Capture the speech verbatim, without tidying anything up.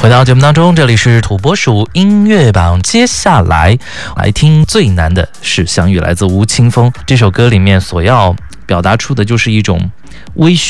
回到节目当中，这里是土拨鼠音乐榜，接下来来听最难的是相遇，来自吴青峰。这首歌里面所要表达出的就是一种微醺